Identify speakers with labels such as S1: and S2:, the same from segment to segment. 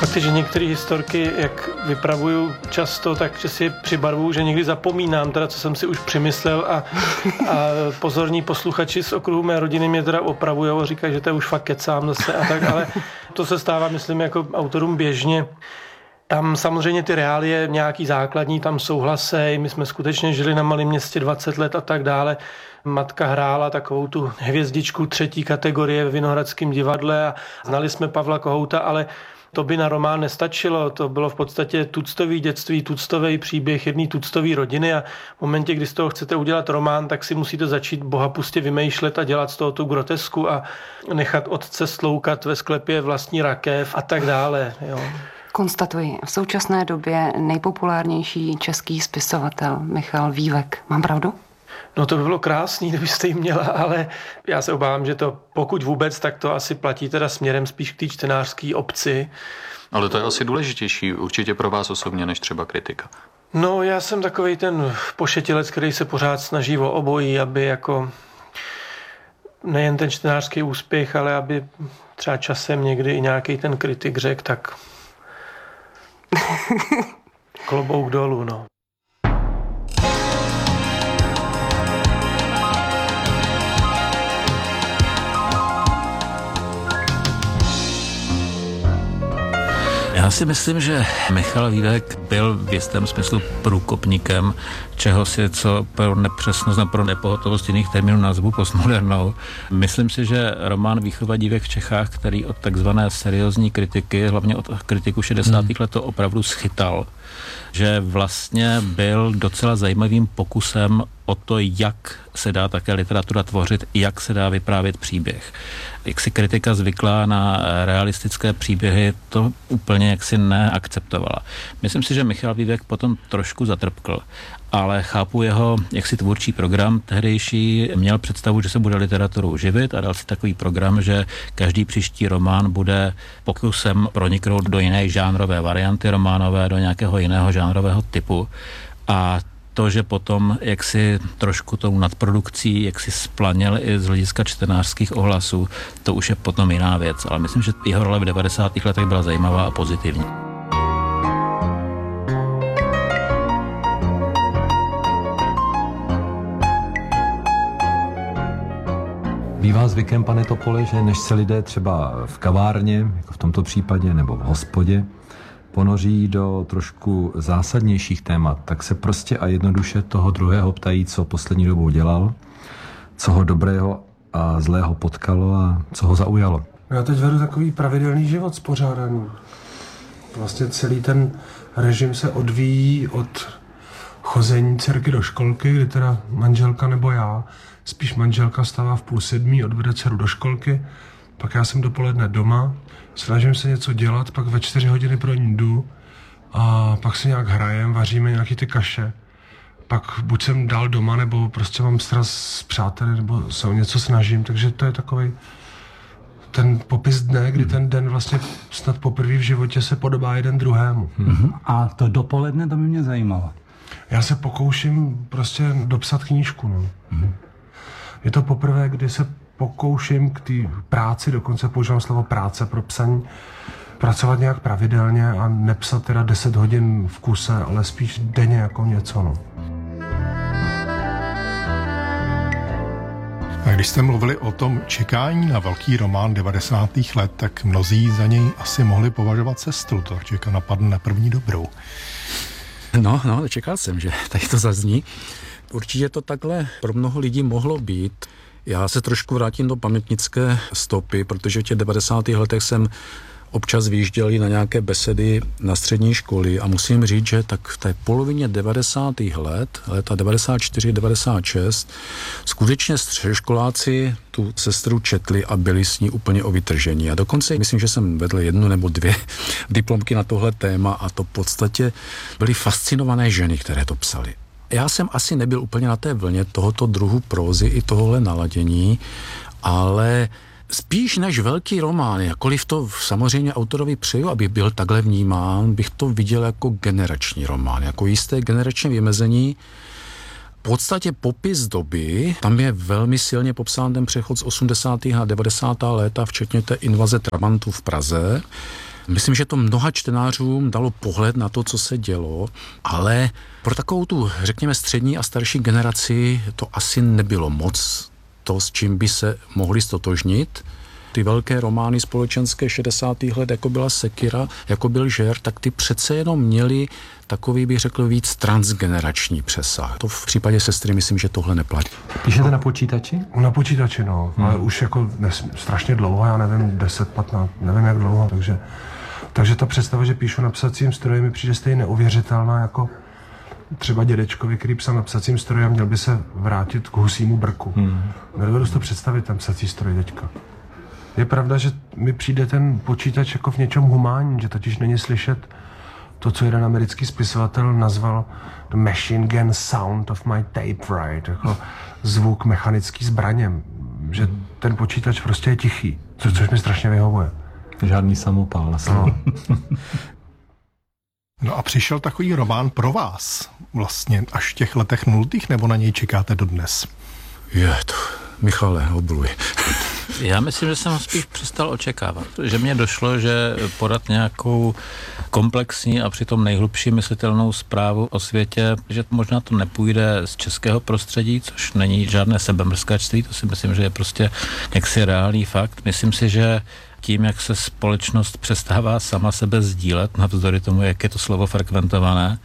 S1: Fakt je, že některé historky, jak vypravuju často, takže si je přibarvuju, že někdy zapomínám, teda co jsem si už přemyslel a pozorní posluchači z okruhu mé rodiny mě teda opravujou a říkají, že to je už fakt kecám zase a tak, ale to se stává, myslím, jako autorům běžně. Tam samozřejmě ty reálie nějaký základní tam souhlasej, my jsme skutečně žili na malém městě 20 let a tak dále. Matka hrála takovou tu hvězdičku 3. kategorie v Vinohradském divadle a znali jsme Pavla Kohouta, ale to by na román nestačilo. To bylo v podstatě tuctový dětství, tuctový příběh jedné tuctové rodiny a v momentě, kdy z toho chcete udělat román, tak si musíte začít bohapustě vymýšlet a dělat z toho tu grotesku a nechat otce sloukat ve sklepě vlastní rakev a tak dále. Jo.
S2: Konstatuji, v současné době nejpopulárnější český spisovatel Michal Vívek. Mám pravdu?
S1: No to by bylo krásný, kdybyste ji měla, ale já se obávám, že to pokud vůbec, tak to asi platí teda směrem spíš k té čtenářské obci.
S3: Ale to je asi důležitější určitě pro vás osobně, než třeba kritika.
S1: No já jsem takovej ten pošetilec, který se pořád snaží o obojí, aby jako nejen ten čtenářský úspěch, ale aby třeba časem někdy i nějaký ten kritik řekl, tak klobouk dolů, no.
S4: Já si myslím, že Michal Vívek byl v jistém smyslu průkopníkem čehosi, co pro nepřesnost a pro nepohotovost jiných termínů nazvu postmodernou. Myslím si, že román Výchova dívek v Čechách, který od takzvané seriózní kritiky, hlavně od kritiku 60. let, to opravdu schytal, že vlastně byl docela zajímavým pokusem o to, jak se dá také literatura tvořit, jak se dá vyprávět příběh. Jak si kritika zvyklá na realistické příběhy, to úplně jaksi neakceptovala. Myslím si, že Michal Vívek potom trošku zatrpkl, ale chápu jeho jaksi tvůrčí program tehdejší, měl představu, že se bude literaturou živit a dal si takový program, že každý příští román bude pokusem proniknout do jiné žánrové varianty románové, do nějakého jiného žánrového typu a to, že potom jaksi trošku tou nadprodukcí jaksi splanil i z hlediska čtenářských ohlasů, to už je potom jiná věc, ale myslím, že jeho role v 90. letech byla zajímavá a pozitivní.
S5: Bývá zvykem, pane Topole, že než se lidé třeba v kavárně, jako v tomto případě, nebo v hospodě, ponoří do trošku zásadnějších témat, tak se prostě a jednoduše toho druhého ptají, co poslední dobou dělal, co ho dobrého a zlého potkalo a co ho zaujalo.
S6: Já teď vedu takový pravidelný život spořádaný. Vlastně celý ten režim se odvíjí od chození dcerky do školky, kdy teda manželka nebo já, spíš manželka stává v 6:30, odvede dceru do školky, pak já jsem dopoledne doma, snažím se něco dělat, pak ve 4 hodiny pro ní jdu a pak si nějak hrajem, vaříme nějaký ty kaše. Pak buď jsem dál doma, nebo prostě mám stras s přáteli, nebo se o něco snažím, takže to je takovej ten popis dne, kdy ten den vlastně snad poprvé v životě se podobá jeden druhému.
S7: A to dopoledne, to by mě zajímalo.
S6: Já se pokouším prostě dopsat knížku. No. Je to poprvé, kdy se pokouším k té práci, dokonce používám slovo práce pro psaní, pracovat nějak pravidelně a nepsat teda 10 hodin v kuse, ale spíš denně jako něco. No.
S8: A když jste mluvili o tom čekání na velký román 90. let, tak mnozí za něj asi mohli považovat Sestru. To čeká napadne na první dobrou.
S9: No, čekal jsem, že tady to zazní. Určitě to takhle pro mnoho lidí mohlo být. Já se trošku vrátím do pamětnické stopy, protože v těch 90. letech jsem občas vyjížděl na nějaké besedy na střední školy a musím říct, že tak v té polovině 90. let, leta 94, 96, skutečně středoškoláci tu Sestru četli a byli s ní úplně o vytržení. A dokonce myslím, že jsem vedl 1 nebo 2 diplomky na tohle téma a to v podstatě byly fascinované ženy, které to psaly. Já jsem asi nebyl úplně na té vlně tohoto druhu prózy i tohohle naladění, ale spíš než velký román, jakkoliv to samozřejmě autorovi přeju, aby byl takhle vnímán, bych to viděl jako generační román, jako jisté generační vymezení. V podstatě popis doby, tam je velmi silně popsán ten přechod z 80. a 90. léta, včetně té invaze trabantů v Praze. Myslím, že to mnoha čtenářům dalo pohled na to, co se dělo, ale pro takovou tu, řekněme, střední a starší generaci to asi nebylo moc to, s čím by se mohli stotožnit. Ty velké romány společenské 60. let, jako byla Sekira, jako byl Žer, tak ty přece jenom měli takový, bych řekl, víc transgenerační přesah. To v případě Sestry myslím, že tohle neplatí.
S5: Píšete na počítači?
S6: Na počítači, no. Ale už jako strašně dlouho, já nevím, 10, 15, nevím jak dlouho, takže ta představa, že píšu na psacím stroji, mi přijde stejně neuvěřitelná, jako třeba dědečkovi, který psal na psacím stroji a měl by se vrátit k husímu brku. Nedovedu si to představit, ten psací stroj teďka. Je pravda, že mi přijde ten počítač jako v něčem humánní, že totiž není slyšet to, co jeden americký spisovatel nazval the machine gun sound of my typewriter, jako zvuk mechanický zbraně, že ten počítač prostě je tichý, což mi strašně vyhovuje.
S5: Žádný samopál na slovo.
S8: No a přišel takový román pro vás vlastně až v těch letech 0, nebo na něj čekáte dodnes?
S9: Je to, Michale, obluj.
S4: Já myslím, že jsem ho spíš přestal očekávat. Že mně došlo, že podat nějakou komplexní a přitom nejhlubší myslitelnou zprávu o světě, že možná to nepůjde z českého prostředí, což není žádné sebemrskačství, to si myslím, že je prostě jaksi reálný fakt. Myslím si, že tím, jak se společnost přestává sama sebe sdílet, navzdory tomu, jak je to slovo frekventované,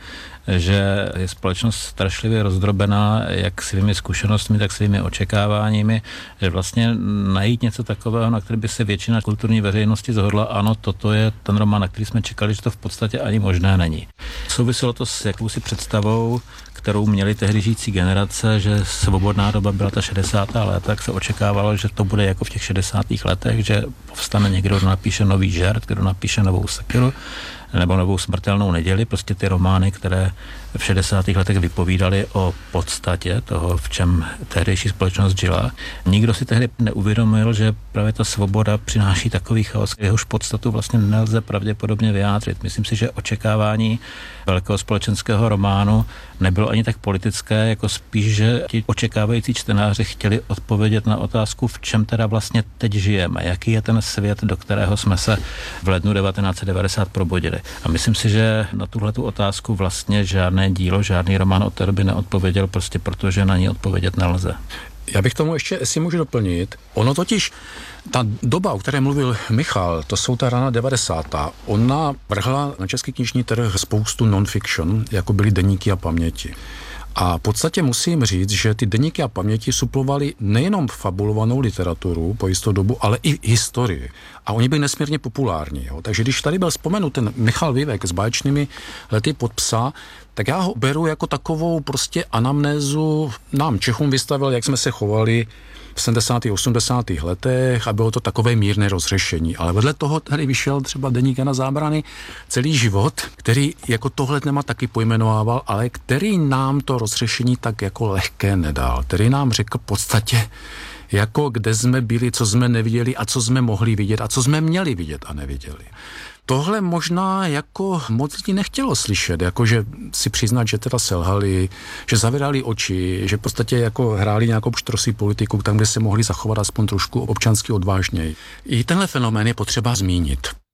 S4: že je společnost strašlivě rozdrobená jak svými zkušenostmi, tak svými očekáváními, že vlastně najít něco takového, na který by se většina kulturní veřejnosti zhodla, ano, toto je ten román, na který jsme čekali, že to v podstatě ani možné není. Souviselo to s jakousi představou, kterou měli tehdy žijící generace, že svobodná doba byla ta 60. léta, tak se očekávalo, že to bude jako v těch 60. letech, že povstane někdo, kdo napíše nový Žert, kdo napíše novou Sekiru, nebo novou Smrtelnou neděli, prostě ty romány, které v 60. letech vypovídaly o podstatě toho, v čem tehdejší společnost žila. Nikdo si tehdy neuvědomil, že právě ta svoboda přináší takový chaos, jehož podstatu vlastně nelze pravděpodobně vyjádřit. Myslím si, že očekávání velkého společenského románu nebylo ani tak politické, jako spíš, že ti očekávající čtenáři chtěli odpovědět na otázku, v čem teda vlastně teď žijeme, jaký je ten svět, do kterého jsme se v lednu 1990 probudili. A myslím si, že na tuhletu otázku vlastně žádné dílo, žádný román od té doby neodpověděl, prostě protože na ní odpovědět nelze.
S9: Já bych tomu ještě, jestli můžu doplnit, ono totiž, ta doba, o které mluvil Michal, to jsou ta rana 90. Ona vrhla na český knižní trh spoustu non-fiction, jako byly deníky a paměti. A v podstatě musím říct, že ty deníky a paměti suplovaly nejenom fabulovanou literaturu po jistou dobu, ale i historii. A oni byli nesmírně populární. Jo. Takže když tady byl vzpomenut ten Michal Vívek s báječnými lety pod psa, tak já ho beru jako takovou prostě anamnézu nám Čechům vystavil, jak jsme se chovali v 70. 80. letech a bylo to takové mírné rozřešení. Ale vedle toho tady vyšel třeba deník Jana Zábrany Celý život, který jako tohle téma taky pojmenovával, ale který nám to rozřešení tak jako lehké nedal. Který nám řekl v podstatě, jako kde jsme byli, co jsme neviděli a co jsme mohli vidět a co jsme měli vidět a neviděli. Tohle možná jako moc lidí nechtělo slyšet, jakože si přiznat, že teda selhali, že zavírali oči, že v podstatě jako hráli nějakou pštrosí politiku tam, kde se mohli zachovat aspoň trošku občansky odvážněji. I tenhle fenomén je potřeba zmínit.